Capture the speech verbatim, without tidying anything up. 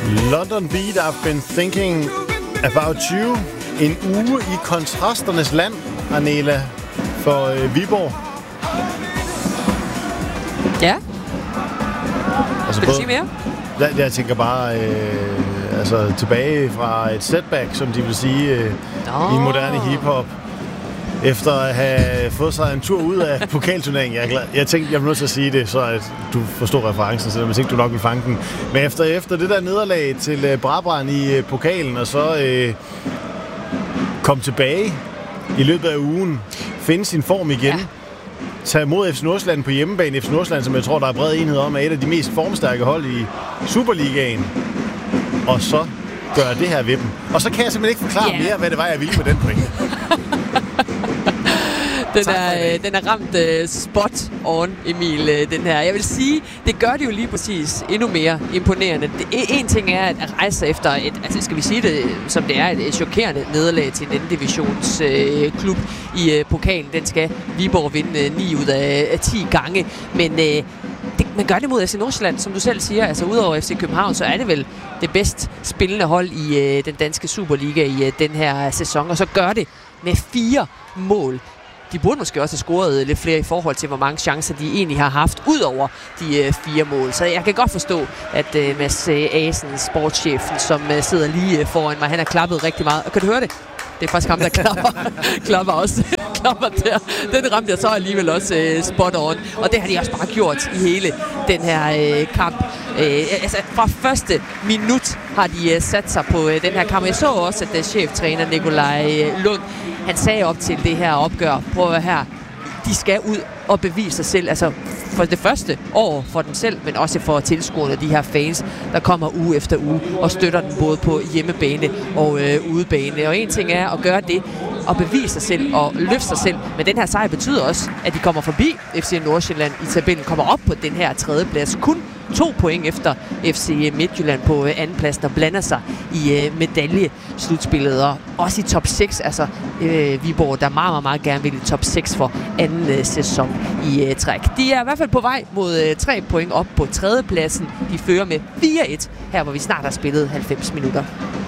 London Beat, I've been thinking about you. En uge i kontrasternes land, Arnela, for øh, Viborg. Ja. Altså, vil du sige mere? Jeg, jeg tænker bare øh, altså, tilbage fra et setback, som de vil sige øh, i moderne hiphop. Efter at have fået sig en tur ud af pokalturneringen. Jeg, jeg tænkte, jeg var nødt til at sige det, så at du forstår referencen, så jeg tænkte, du nok vil fange den. Men efter, efter det der nederlag til øh, Brabrand i øh, pokalen, og så øh, kom tilbage i løbet af ugen, finde sin form igen, ja. Tage imod F C Nordsjælland på hjemmebane. F C Nordsjælland, som jeg tror, der er bred enighed om, er et af de mest formstærke hold i Superligaen. Og så gør det her ved dem. Og så kan jeg simpelthen ikke forklare yeah. mere, hvad det var, jeg ville med den pointe. Den er, den er ramt uh, spot on, Emil, uh, den her. Jeg vil sige, det gør det jo lige præcis endnu mere imponerende. Det, en ting er at rejse efter et, altså skal vi sige det, som det er, et, et chokerende nederlag til en anden divisions uh, klub i uh, pokalen. Den skal Viborg vinde uh, ni ud af uh, ti gange. Men uh, det, man gør det mod F C Nordsjælland, som du selv siger. Altså udover F C København, så er det vel det bedst spillende hold i uh, den danske Superliga i uh, den her sæson. Og så gør det med fire mål. De burde måske også have scoret lidt flere i forhold til, hvor mange chancer de egentlig har haft, ud over de øh, fire mål. Så jeg kan godt forstå, at øh, Mads Asen, sportschefen, som øh, sidder lige øh, foran mig, han har klappet rigtig meget. Og kan du høre det? Det er faktisk ham, der klapper, klapper også. klapper der. Den ramte jeg så alligevel også øh, spot on. Og det har de også bare gjort i hele den her øh, kamp. Øh, altså, fra første minut har de øh, sat sig på øh, den her kamp. Jeg så også, at øh, cheftræner Nikolaj øh, Lund, han sagde op til det her opgør, prøv at her, de skal ud og bevise sig selv, altså for det første år for dem selv, men også for tilskuerne, de her fans, der kommer uge efter uge og støtter dem både på hjemmebane og øh, udebane. Og en ting er at gøre det og bevise sig selv og løfte sig selv, men den her sejr betyder også, at de kommer forbi F C Nordsjælland i tabellen, kommer op på den her tredje plads, kun to point efter F C Midtjylland på øh, anden plads, der blander sig i øh, medaljeslutspillet, og også i top seks, altså øh, Viborg, der meget, meget, meget gerne vil i top seks for anden øh, sæson i øh, træk. De er i hvert fald på vej mod øh, tre point op på tredjepladsen. De fører med fire et, her hvor vi snart har spillet halvfems minutter.